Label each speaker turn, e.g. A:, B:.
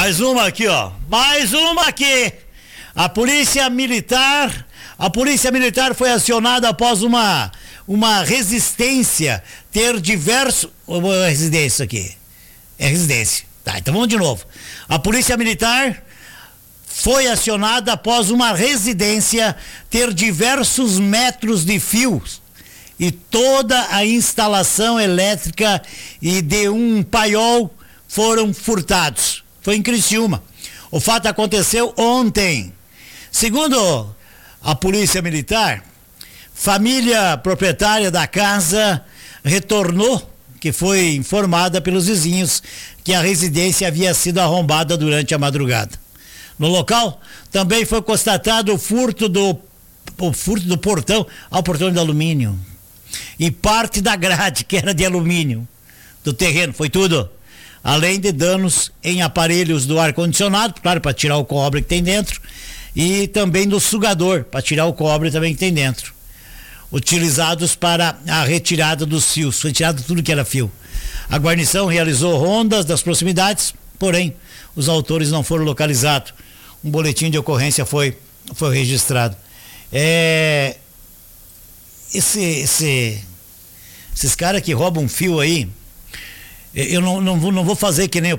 A: Mais uma aqui, ó. Mais uma aqui. A polícia militar foi acionada após uma resistência ter diversos... Residência aqui. É residência. Tá, então vamos de novo. A polícia militar foi acionada após uma residência ter diversos metros de fios e toda a instalação elétrica e de um paiol foram furtados. Foi em Criciúma. O fato aconteceu ontem. Segundo a polícia militar, família proprietária da casa retornou, que foi informada pelos vizinhos que a residência havia sido arrombada durante a madrugada. No local, também foi constatado o furto do portão, ao portão de alumínio, e parte da grade, que era de alumínio, do terreno, foi tudo. Além de danos em aparelhos do ar-condicionado, claro, para tirar o cobre que tem dentro, e também do sugador, para tirar o cobre também que tem dentro, utilizados para a retirada dos fios, foi tirado tudo que era fio. A guarnição realizou rondas das proximidades, porém, os autores não foram localizados. Um boletim de ocorrência foi registrado. Esses caras que roubam fio aí, eu não vou fazer que nem